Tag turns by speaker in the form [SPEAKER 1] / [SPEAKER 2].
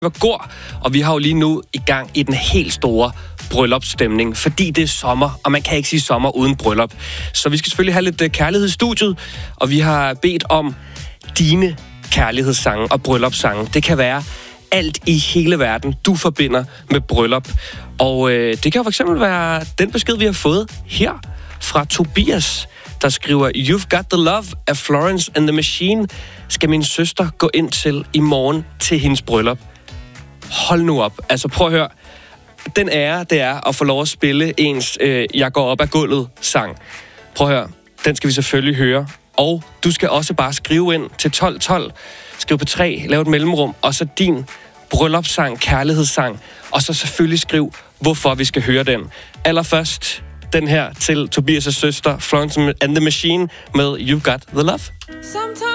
[SPEAKER 1] Går, og vi har jo lige nu i gang i den helt store bryllupsstemning, fordi det er sommer, og man kan ikke sige sommer uden bryllup. Så vi skal selvfølgelig have lidt kærlighed i studiet, og vi har bedt om dine kærlighedssange og bryllupssange. Det kan være alt i hele verden, du forbinder med bryllup. Og det kan jo for eksempel være den besked, vi har fået her fra Tobias, der skriver: You've got the love af Florence and the Machine. Skal min søster gå ind til i morgen til hendes bryllup? Hold nu op. Altså prøv at høre. Den ære, det er at få lov at spille ens Jeg går op ad gulvet sang. Prøv at høre. Den skal vi selvfølgelig høre. Og du skal også bare skrive ind til 1212. Skriv på 3, lav et mellemrum, og så din bryllupssang, kærlighedssang. Og så selvfølgelig skriv, hvorfor vi skal høre den. Allerførst den her til Tobias' søster, Florence and the Machine, med You've Got the Love.